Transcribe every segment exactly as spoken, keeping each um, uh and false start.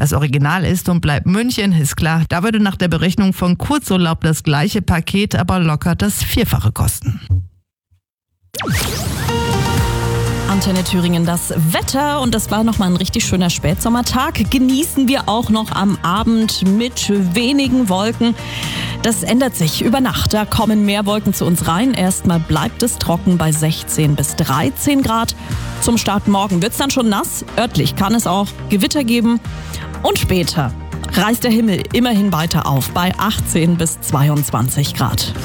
Das Original ist und bleibt München, ist klar. Da würde nach der Berechnung von Kurzurlaub das gleiche Paket aber locker das Vierfache kosten. Antenne Thüringen, das Wetter, und das war nochmal ein richtig schöner Spätsommertag. Genießen wir auch noch am Abend mit wenigen Wolken. Das ändert sich über Nacht. Da kommen mehr Wolken zu uns rein. Erstmal bleibt es trocken bei sechzehn bis dreizehn Grad. Zum Start morgen wird es dann schon nass. Örtlich kann es auch Gewitter geben. Und später reißt der Himmel immerhin weiter auf bei achtzehn bis zweiundzwanzig Grad.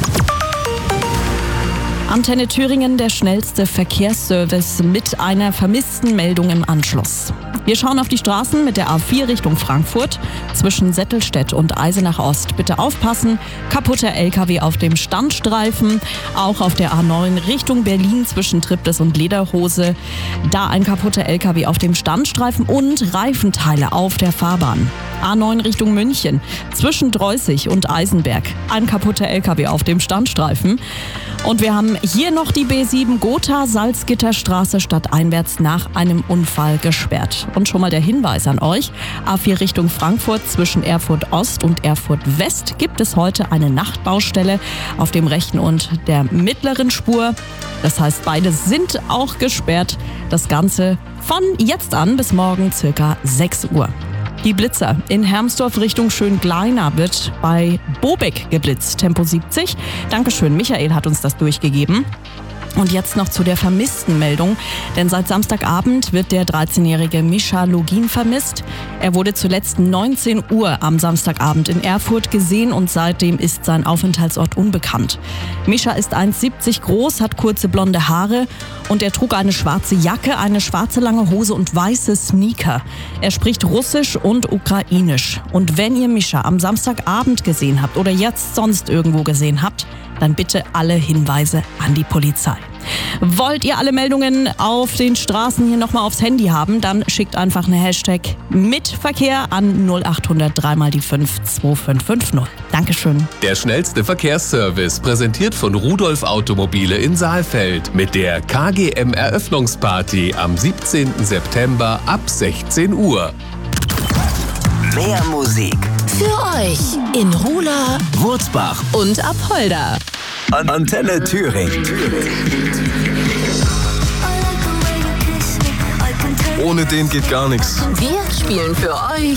Antenne Thüringen, der schnellste Verkehrsservice mit einer vermissten Meldung im Anschluss. Wir schauen auf die Straßen mit der A vier Richtung Frankfurt zwischen Settelstedt und Eisenach Ost. Bitte aufpassen, kaputter L K W auf dem Standstreifen. Auch auf der A neun Richtung Berlin zwischen Triptis und Lederhose. Da ein kaputter L K W auf dem Standstreifen und Reifenteile auf der Fahrbahn. A neun Richtung München zwischen Dreußig und Eisenberg. Ein kaputter L K W auf dem Standstreifen. Und wir haben hier noch die B sieben Gotha-Salzgitterstraße stadteinwärts nach einem Unfall gesperrt. Und schon mal der Hinweis an euch: A vier Richtung Frankfurt zwischen Erfurt Ost und Erfurt West gibt es heute eine Nachtbaustelle auf dem rechten und der mittleren Spur. Das heißt, beide sind auch gesperrt. Das Ganze von jetzt an bis morgen circa sechs Uhr. Die Blitzer in Hermsdorf Richtung Schöngleina wird bei Bobeck geblitzt, Tempo siebzig. Dankeschön, Michael hat uns das durchgegeben. Und jetzt noch zu der vermissten Meldung, denn seit Samstagabend wird der dreizehnjährige Mischa Login vermisst. Er wurde zuletzt neunzehn Uhr am Samstagabend in Erfurt gesehen und seitdem ist sein Aufenthaltsort unbekannt. Mischa ist eins siebzig groß, hat kurze blonde Haare und er trug eine schwarze Jacke, eine schwarze lange Hose und weiße Sneaker. Er spricht Russisch und Ukrainisch. Und wenn ihr Mischa am Samstagabend gesehen habt oder jetzt sonst irgendwo gesehen habt, dann bitte alle Hinweise an die Polizei. Wollt ihr alle Meldungen auf den Straßen hier nochmal aufs Handy haben, dann schickt einfach eine Hashtag mit Verkehr an null acht null null drei mal die fünf zwei fünf fünf null. Dankeschön. Der schnellste Verkehrsservice, präsentiert von Rudolf Automobile in Saalfeld mit der K G M Eröffnungsparty am siebzehnten September ab sechzehn Uhr. Mehr Musik für euch in Rula, Wurzbach und Apolda. Antenne Thüringen. Ohne den geht gar nichts. Wir spielen für euch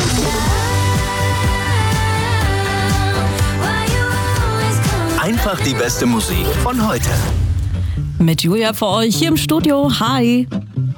einfach die beste Musik von heute. Mit Julia für euch hier im Studio. Hi.